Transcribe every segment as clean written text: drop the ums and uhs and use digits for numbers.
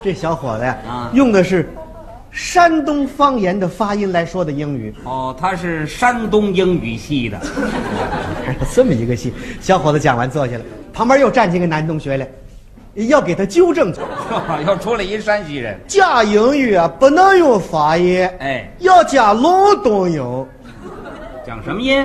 这小伙子呀，用的是山东方言的发音来说的英语。 哦，他是山东英语系的， 还有这么一个戏。小伙子讲完坐下了，旁边又站起个男同学来，要给他纠正。 又出来一山西人。 加英语啊，不能用方言， 哎， 要加劳动音。 讲什么音？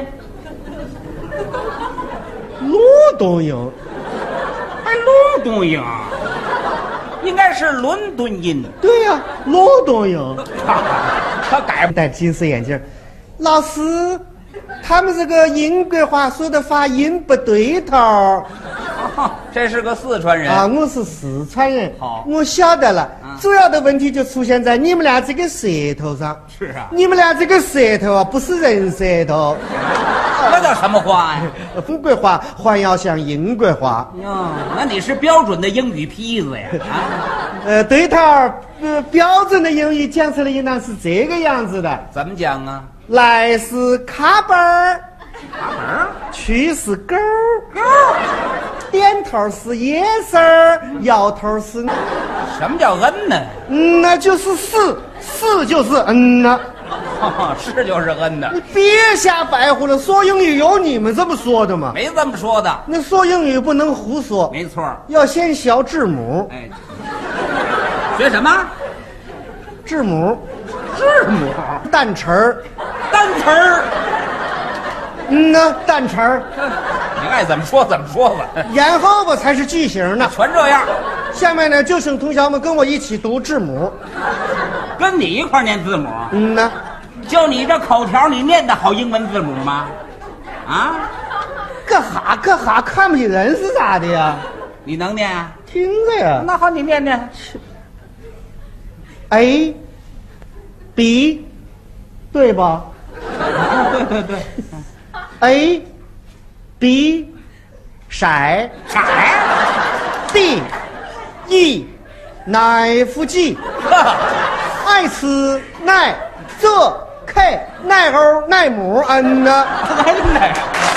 劳动音， 还劳动音啊？应该是伦敦音。 对呀、劳动音。 他改戴金丝眼镜，老师，他们这个英国话说的发音不对头。 这是个四川人啊，我是四川人。 好， 我晓得了。主要的问题就出现在你们俩这个舌头上。 是啊， 你们俩这个舌头啊，不是人舌头。 那叫什么话呀？ 中国话还要像英国话。 哟，那你是标准的英语坯子呀？ 对头。标准的英语讲出来应当是这个样子的。 怎么讲啊？ 来是卡本儿，去是狗狗，点头是 yes， 摇头是。 什么叫嗯呢？ 那就是是就是呢。 是就是嗯的。 你别瞎白活了，说英语有你们这么说的吗？ 没这么说的。 那说英语不能胡说， 没错， 要先学字母。 哎，学什么？ 字母， 字母， 单词儿， 单词儿。 单词儿。 你爱怎么说怎么说吧。 然后吧才是句型呢。 全这样。 下面呢，就请同学们跟我一起读字母。 跟你一块念字母。 就你这口条，你念得好英文字母吗？啊？ 个哈看不起人是咋的呀？ 你能念啊？ 听着呀。 那好，你念念。 A B 对吧？ 对。 A B 色 D E 奶夫鸡爱吃奶这 K 奶猴奶母呢。